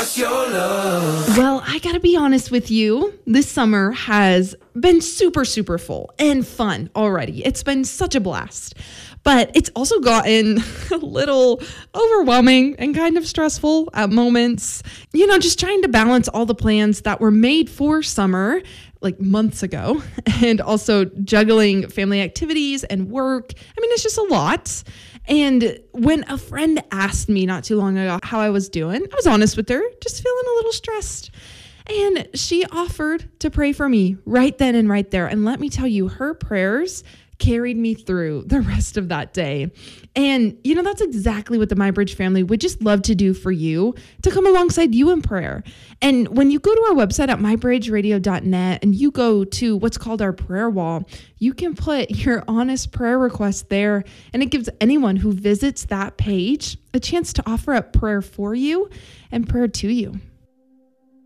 Well, I gotta be honest with you. This summer has been super, super full and fun already. It's been such a blast. But it's also gotten a little overwhelming and kind of stressful at moments. You know, just trying to balance all the plans that were made for summer like months ago, and also juggling family activities and work. I mean, it's just a lot. And when a friend asked me not too long ago how I was doing, I was honest with her, just feeling a little stressed. And she offered to pray for me right then and right there. And let me tell you, her prayers carried me through the rest of that day. And, you know, that's exactly what the MyBridge family would just love to do for you, to come alongside you in prayer. And when you go to our website at mybridgeradio.net and you go to what's called our prayer wall, you can put your honest prayer request there. And it gives anyone who visits that page a chance to offer up prayer for you and prayer to you.